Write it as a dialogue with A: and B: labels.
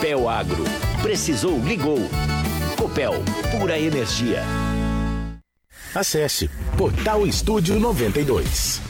A: Copel Agro. Precisou, ligou. Copel, pura energia.
B: Acesse Portal Estúdio 92.